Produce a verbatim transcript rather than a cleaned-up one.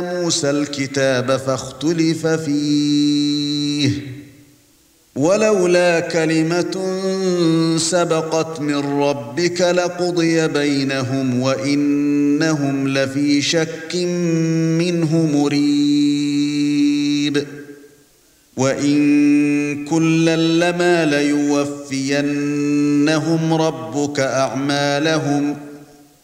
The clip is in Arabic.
موسى الكتاب فاختلف فيه ولولا كلمة سبقت من ربك لقضي بينهم وإنهم لفي شك منه مريب وإن كلا لما ليوفينهم ربك أعمالهم